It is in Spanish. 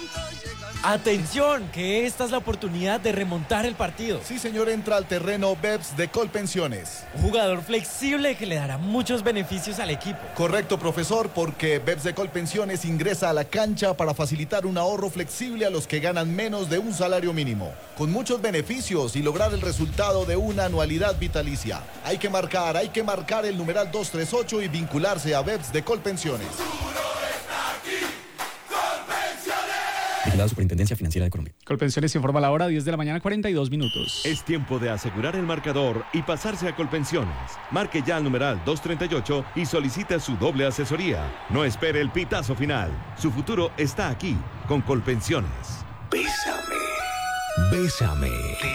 Atención, que esta es la oportunidad de remontar el partido. Sí, señor, entra al terreno BEPS de Colpensiones. Un jugador flexible que le dará muchos beneficios al equipo. Correcto, profesor, porque BEPS de Colpensiones ingresa a la cancha para facilitar un ahorro flexible a los que ganan menos de un salario mínimo, con muchos beneficios y lograr el resultado de una anualidad vitalicia. Hay que marcar el numeral 238 y vincularse a BEPS de Colpensiones. La Superintendencia Financiera de Colombia. Colpensiones informa la hora, 10 de la mañana, 42 minutos. Es tiempo de asegurar el marcador y pasarse a Colpensiones. Marque ya el numeral 238 y solicite su doble asesoría. No espere el pitazo final. Su futuro está aquí, con Colpensiones. Bésame. Bésame.